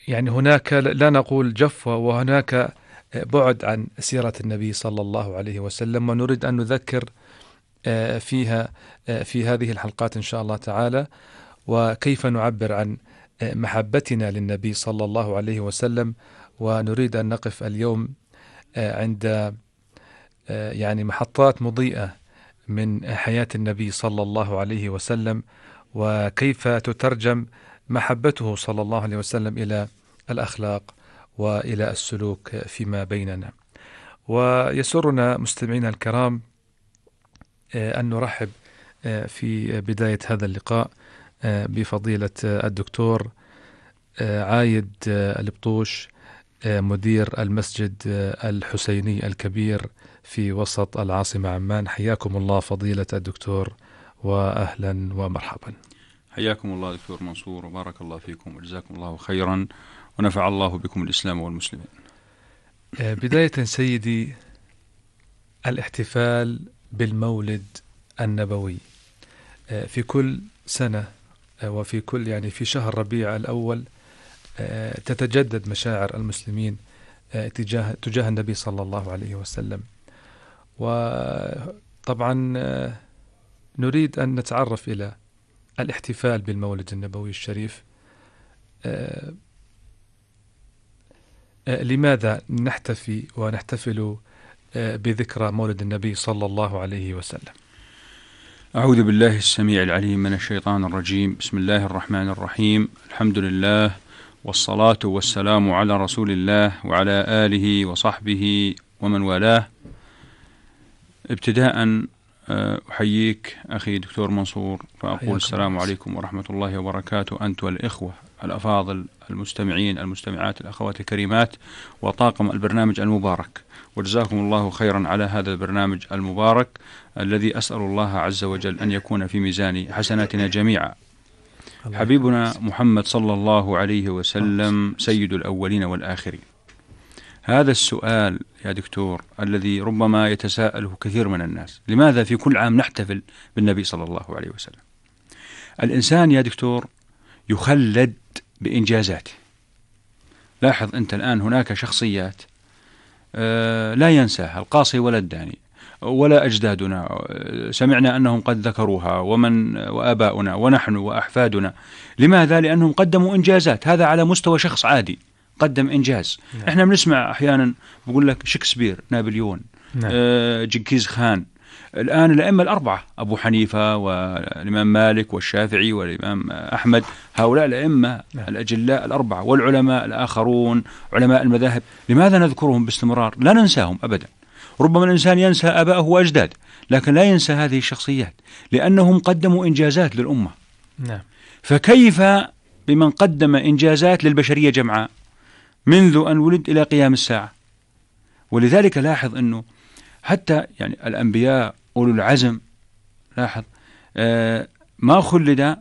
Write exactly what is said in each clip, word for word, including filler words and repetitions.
يعني هناك لا نقول جفوة، وهناك بعد عن سيرة النبي صلى الله عليه وسلم، ونريد أن نذكر فيها في هذه الحلقات إن شاء الله تعالى، وكيف نعبر عن محبتنا للنبي صلى الله عليه وسلم. ونريد أن نقف اليوم عند يعني محطات مضيئة من حياة النبي صلى الله عليه وسلم، وكيف تترجم محبته صلى الله عليه وسلم إلى الأخلاق وإلى السلوك فيما بيننا. ويسرنا مستمعينا الكرام أن نرحب في بداية هذا اللقاء بفضيلة الدكتور عايد البطوش، مدير المسجد الحسيني الكبير في وسط العاصمة عمان. حياكم الله فضيلة الدكتور، وأهلا ومرحبا. حياكم الله دكتور منصور، وبارك الله فيكم وجزاكم الله خيرا، ونفع الله بكم الإسلام والمسلمين. بداية سيدي، الاحتفال بالمولد النبوي في كل سنة وفي كل يعني في شهر ربيع الأول تتجدد مشاعر المسلمين تجاه تجاه النبي صلى الله عليه وسلم. وطبعا نريد أن نتعرف إلى الاحتفال بالمولد النبوي الشريف. لماذا نحتفي ونحتفل بذكرى مولد النبي صلى الله عليه وسلم؟ أعوذ بالله السميع العليم من الشيطان الرجيم. بسم الله الرحمن الرحيم. الحمد لله، والصلاة والسلام على رسول الله وعلى آله وصحبه ومن والاه. ابتداء أحييك أخي دكتور منصور، فأقول السلام عليكم ورحمة الله وبركاته، أنت والإخوة الأفاضل المستمعين المستمعات الأخوات الكريمات وطاقم البرنامج المبارك، وجزاكم الله خيرا على هذا البرنامج المبارك الذي أسأل الله عز وجل أن يكون في ميزان حسناتنا جميعا. حبيبنا محمد صلى الله عليه وسلم سيد الأولين والآخرين. هذا السؤال يا دكتور الذي ربما يتساءله كثير من الناس، لماذا في كل عام نحتفل بالنبي صلى الله عليه وسلم؟ الإنسان يا دكتور يخلد بإنجازاته. لاحظ أنت الآن هناك شخصيات آه لا ينساها القاصي ولا الداني ولا أجدادنا، سمعنا أنهم قد ذكروها، ومن وآباؤنا ونحن وأحفادنا. لماذا؟ لأنهم قدموا إنجازات. هذا على مستوى شخص عادي قدم إنجاز. نعم. إحنا بنسمع أحيانا بقول لك شكسبير، نابليون، نعم. آه جنكيز خان. الآن الأئمة الأربعة، أبو حنيفة والإمام مالك والشافعي والإمام أحمد، هؤلاء الأئمة نعم. الأجلاء الأربعة، والعلماء الآخرون علماء المذاهب. لماذا نذكرهم باستمرار؟ لا ننساهم أبدا. ربما الإنسان ينسى آباءه وأجداده، لكن لا ينسى هذه الشخصيات، لأنهم قدموا إنجازات للأمة. نعم. فكيف بمن قدم إنجازات للبشرية جمعاء منذ أن ولد إلى قيام الساعة؟ ولذلك لاحظ أنه حتى يعني الأنبياء أولو العزم، لاحظ آه ما خلد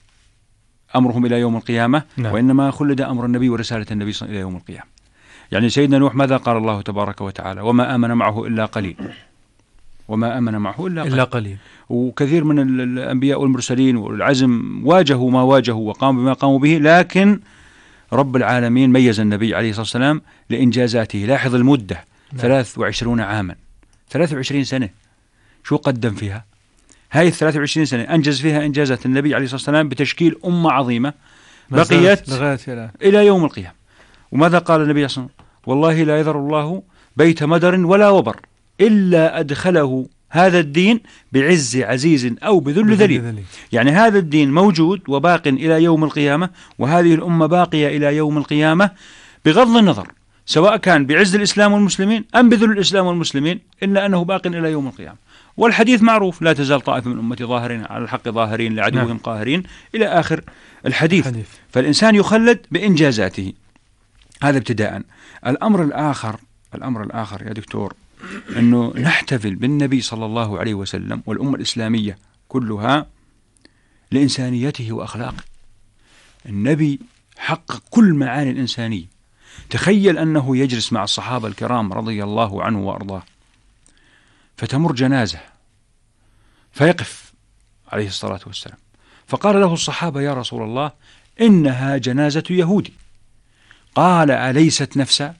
أمرهم إلى يوم القيامة. نعم. وإنما خلد أمر النبي ورسالة النبي إلى يوم القيامة. يعني سيدنا نوح ماذا قال الله تبارك وتعالى؟ وما آمن معه إلا قليل. وما آمن معه إلا قليل. إلا قليل. وكثير من الأنبياء والمرسلين والعزم واجهوا ما واجهوا وقاموا بما قاموا به، لكن رب العالمين ميز النبي عليه الصلاة والسلام لإنجازاته. لاحظ المدة، نعم. ثلاث وعشرون عاما، ثلاث وعشرين سنة. شو قدم فيها؟ هاي الثلاث وعشرين سنة أنجز فيها إنجازات النبي عليه الصلاة والسلام بتشكيل أمة عظيمة بقيت إلى يوم القيامة. وماذا قال النبي صلى الله عليه وسلم؟ والله لا يذر الله بيت مدر ولا وبر إلا أدخله هذا الدين بعز عزيز أو بذل ذليل. يعني هذا الدين موجود وباق إلى يوم القيامة، وهذه الأمة باقية إلى يوم القيامة بغض النظر سواء كان بعز الإسلام والمسلمين أم بذل الإسلام والمسلمين، إلا أنه باق إلى يوم القيامة. والحديث معروف: لا تزال طائفة من أمتي ظاهرين على الحق ظاهرين لعدوهم نعم. قاهرين، إلى آخر الحديث. الحديث. فالإنسان يخلد بإنجازاته. هذا ابتداء. الأمر الآخر الأمر الآخر يا دكتور أنه نحتفل بالنبي صلى الله عليه وسلم والأمة الإسلامية كلها لإنسانيته وأخلاقه. النبي حقق كل معاني الإنسانية. تخيل أنه يجلس مع الصحابة الكرام رضي الله عنه وأرضاه، فتمر جنازة فيقف عليه الصلاة والسلام، فقال له الصحابة: يا رسول الله، إنها جنازة يهودي. قال أليست نفسا؟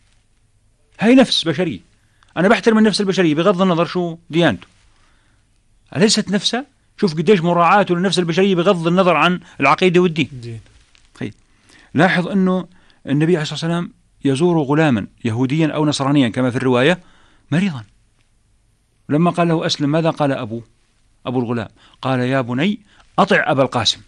هاي نفس بشرية، أنا بحترم النفس البشرية بغض النظر شو ديانته. أليست نفسا؟ شوف قديش مراعاته للنفس البشرية بغض النظر عن العقيدة والدين. خير. لاحظ أنه النبي عليه الصلاة والسلام يزور غلاما يهوديا أو نصرانيا كما في الرواية مريضا، لما قال له أسلم ماذا قال أبوه أبو الغلام؟ قال يا بني أطع أبا القاسم.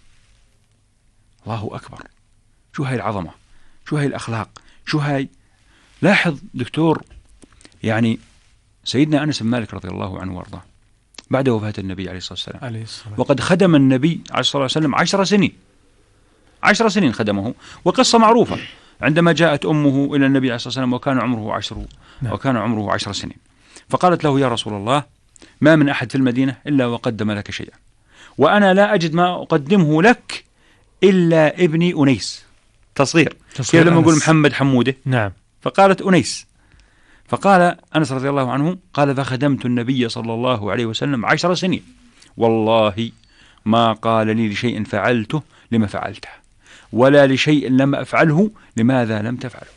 الله أكبر، شو هاي العظمة، شو هاي الأخلاق، شو هاي. لاحظ دكتور، يعني سيدنا أنس بن مالك رضي الله عنه وارضاه بعد وفاة النبي عليه الصلاة والسلام، عليه الصلاة. وقد خدم النبي عليه الصلاة والسلام عشر سنين، عشر سنين خدمه، وقصة معروفة عندما جاءت أمه إلى النبي عليه الصلاة والسلام وكان عمره عشر نعم. وكان عمره عشر سنين، فقالت له يا رسول الله ما من أحد في المدينة إلا وقدم لك شيئا، وأنا لا أجد ما أقدمه لك إلا ابني أنيس، تصغير كيف لما نقول محمد حمودة نعم، فقالت أنيس. فقال أنس رضي الله عنه قال فخدمت النبي صلى الله عليه وسلم عشر سنين والله ما قال لي لشيء فعلته لما فعلته ولا لشيء لم أفعله لماذا لم تفعله.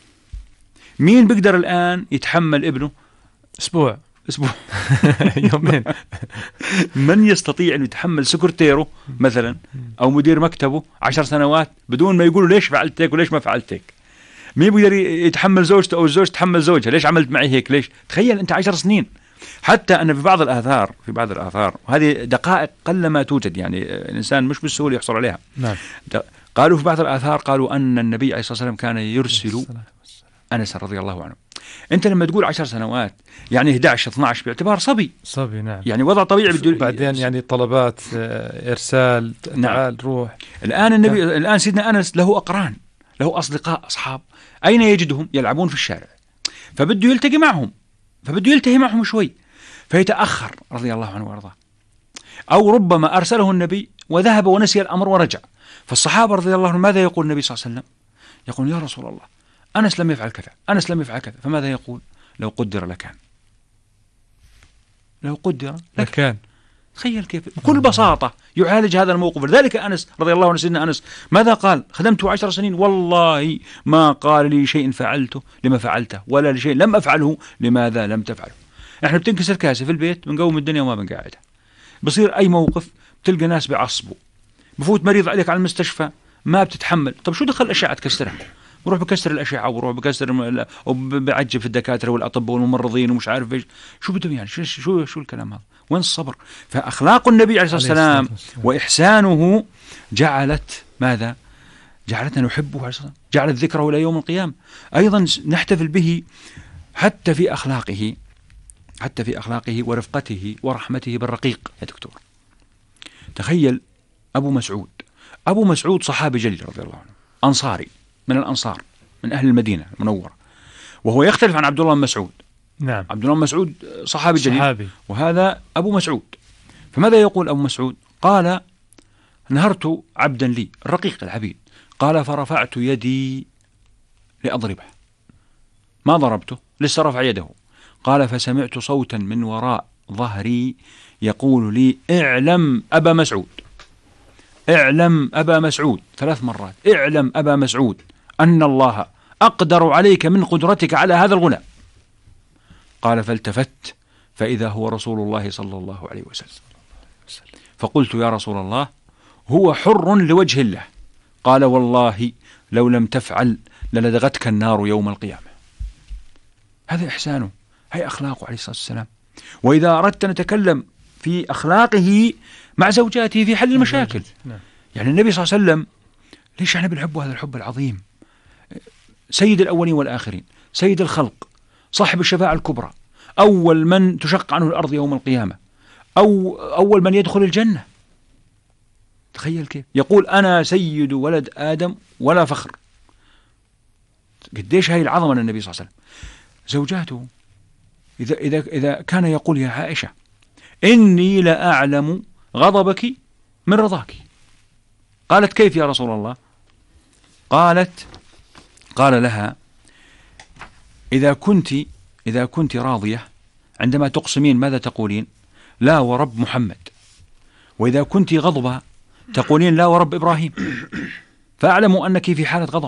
مين بيقدر الآن يتحمل ابنه أسبوع أسبوع يومين؟ من يستطيع أن يتحمل سكرتيره مثلا أو مدير مكتبه عشر سنوات بدون ما يقولوا ليش فعلت هيك وليش ما فعلت هيك؟ مين بيقدر يتحمل زوجته أو الزوج تحمل زوجها ليش عملت معي هيك ليش؟ تخيل أنت عشر سنين. حتى أن في بعض الآثار في بعض الآثار وهذه دقائق قلما توجد، يعني الإنسان مش بالسهولة يحصل عليها نعم. قالوا في بعض الآثار قالوا أن النبي عليه الصلاة والسلام كان يرسل أنس رضي الله عنه. أنت لما تقول عشر سنوات يعني إحدى عشر اثني عشر باعتبار صبي صبي نعم، يعني وضع طبيعي بدو... بعدين يعني طلبات إرسال تعال نعم. روح. الآن النبي نعم. الآن سيدنا أنس له أقران له أصدقاء أصحاب، أين يجدهم؟ يلعبون في الشارع، فبده يلتقي معهم فبده يلتهي معهم شوي فيتأخر رضي الله عنه وارضاه، أو ربما أرسله النبي وذهب ونسي الأمر ورجع. فالصحابة رضي الله عنهم ماذا يقول النبي صلى الله عليه وسلم؟ يقول يا رسول الله أنس لم يفعل كذا أنس لم يفعل كذا، فماذا يقول؟ لو قدر لكان لو قدر لكان. تخيل كيف بكل بساطة يعالج هذا الموقف. لذلك أنس رضي الله عنه سيدنا أنس ماذا قال؟ خدمته عشر سنين والله ما قال لي شيء فعلته لما فعلته ولا لشيء لم أفعله لماذا لم تفعله. احنا بتنكسر كاسة في البيت بنقوم الدنيا وما بنقاعدها، بصير أي موقف بتلقى ناس بعصبوا، بفوت مريض عليك على المستشفى ما بتتحمل، طب شو دخل الأشعة تكسرها؟ بروح بكسر الأشعة وبروح بكسر وبعجب في الدكاترة والأطباء والممرضين ومش عارف ايش، شو بدهم يعني شو شو شو الكلام هذا؟ وين الصبر؟ فأخلاق النبي عليه الصلاة والسلام وإحسانه جعلت ماذا؟ جعلتنا نحبه عليه الصلاة، جعلت ذكره إلى يوم القيامة. أيضا نحتفل به حتى في أخلاقه حتى في أخلاقه ورفقته ورحمته بالرقيق. يا دكتور تخيل أبو مسعود أبو مسعود صحابي جليل رضي الله عنه، أنصاري من الأنصار من أهل المدينة المنورة، وهو يختلف عن عبد الله بن مسعود. نعم. عبد الله بن مسعود صحابي جليل صحابي. وهذا أبو مسعود. فماذا يقول أبو مسعود؟ قال نهرت عبدا لي الرقيق العبيد، قال فرفعت يدي لأضربه، ما ضربته لسه رفع يده، قال فسمعت صوتا من وراء ظهري يقول لي اعلم أبا مسعود اعلم أبا مسعود ثلاث مرات، اعلم أبا مسعود أن الله أقدر عليك من قدرتك على هذا الغلام. قال فالتفت فإذا هو رسول الله صلى الله عليه وسلم، فقلت يا رسول الله هو حر لوجه الله. قال والله لو لم تفعل للدغتك النار يوم القيامة. هذا إحسانه، هي أخلاقه عليه الصلاة والسلام. وإذا أردت أن نتكلم في أخلاقه مع زوجاته في حل المشاكل، يعني النبي صلى الله عليه وسلم ليش احنا بنحبه هذا الحب العظيم؟ سيد الأولين والآخرين، سيد الخلق، صاحب الشفاعة الكبرى، أول من تشق عنه الأرض يوم القيامة، أو أول من يدخل الجنة. تخيل كيف يقول أنا سيد ولد آدم ولا فخر. قديش هاي العظمة للنبي صلى الله عليه وسلم. زوجاته إذا, إذا, إذا كان يقول يا عائشة إني لأعلم غضبك من رضاك، قالت كيف يا رسول الله؟ قالت قال لها إذا كنت إذا كنت راضية عندما تقسمين ماذا تقولين؟ لا ورب محمد. وإذا كنت غضبة تقولين لا ورب إبراهيم، فأعلم أنك في حالة غضب.